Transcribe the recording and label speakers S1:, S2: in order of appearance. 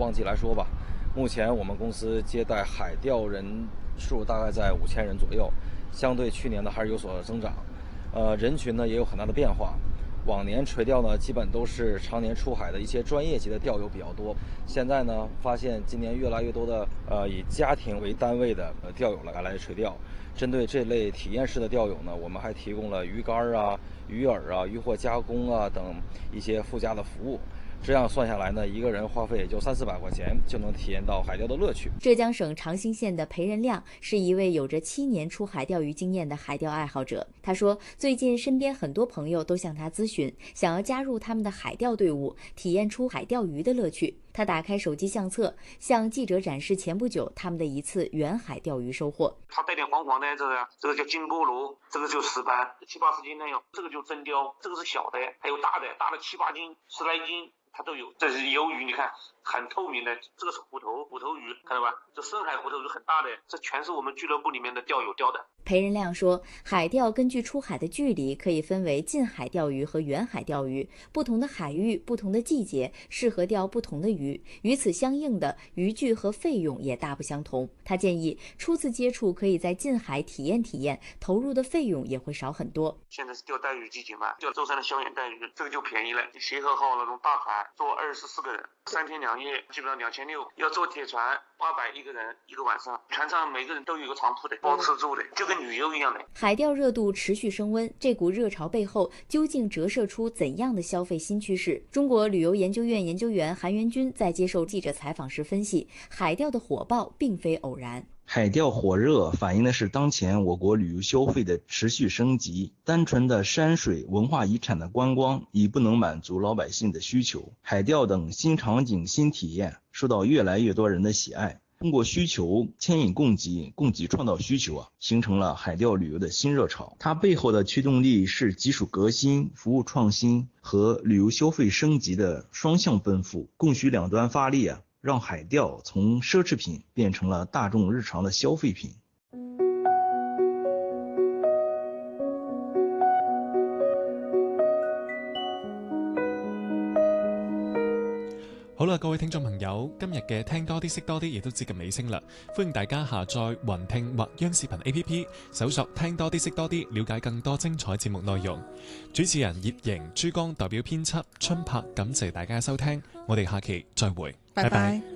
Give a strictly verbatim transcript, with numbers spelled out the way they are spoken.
S1: 旺季来说吧，目前我们公司接待海钓人数大概在五千人左右，相对去年呢还是有所增长。呃，人群呢也有很大的变化。往年垂钓呢，基本都是常年出海的一些专业级的钓友比较多。现在呢，发现今年越来越多的呃以家庭为单位的呃钓友来来垂钓。针对这类体验式的钓友呢，我们还提供了鱼竿啊、鱼饵啊、渔获加工啊等一些附加的服务。这样算下来呢，一个人花费也就三四百块钱，就能体验到海钓的乐趣。
S2: 浙江省长兴县的裴仁亮是一位有着七年出海钓鱼经验的海钓爱好者。他说，最近身边很多朋友都向他咨询，想要加入他们的海钓队伍，体验出海钓鱼的乐趣。他打开手机相册，向记者展示前不久他们的一次远海钓鱼收获。
S3: 它带点黄黄的，这个这个叫金菠萝，这个就石斑，七八十斤的哟。这个就真鲷，这个是小的，还有大的，大的七八斤、十来斤。它都有，这是鱿鱼，你看很透明的，这个是虎头虎头鱼，看到吧？这深海虎头鱼很大的，这全是我们俱乐部里面的钓友钓的。
S2: 裴仁亮说，海钓根据出海的距离可以分为近海钓鱼和远海钓鱼，不同的海域、不同的季节适合钓不同的鱼，与此相应的渔具和费用也大不相同。他建议初次接触可以在近海体验体验，投入的费用也会少很多。
S3: 现在是钓带鱼季节嘛，钓舟山的萧眼带鱼，这个就便宜了。协和号那种大船坐二十四个人，三天两夜，基本上两千六。要坐铁船八百一个人一个晚上，船上每个人都有个床铺的，包吃住的，就跟旅游一样的。
S2: 海钓热度持续升温，这股热潮背后究竟折射出怎样的消费新趋势？中国旅游研究院研究员韩元军在接受记者采访时分析，海钓的火爆并非偶然。
S4: 海钓火热反映的是当前我国旅游消费的持续升级，单纯的山水文化遗产的观光已不能满足老百姓的需求，海钓等新场景新体验受到越来越多人的喜爱。通过需求牵引供给，供给创造需求啊，形成了海钓旅游的新热潮。它背后的驱动力是技术革新、服务创新和旅游消费升级的双向奔赴，供需两端发力啊，让海钓从奢侈品变成了大众日常的消费品。
S5: 好啦，各位聽眾朋友，今日嘅聽多啲識多啲亦都接近尾聲啦，歡迎大家下載雲聽或央視頻 A P P， 搜索聽多啲識多啲，了解更多精彩節目內容。主持人葉瑩、珠江代表編輯春柏，感謝大家收聽，我哋下期再會，拜拜。